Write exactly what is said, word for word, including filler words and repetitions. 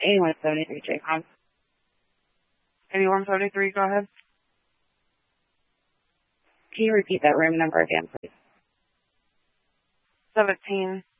eighty-one seventy-three, J-Com. eighty-one seventy-three, go ahead. Can you repeat that room number again, please? seventeen.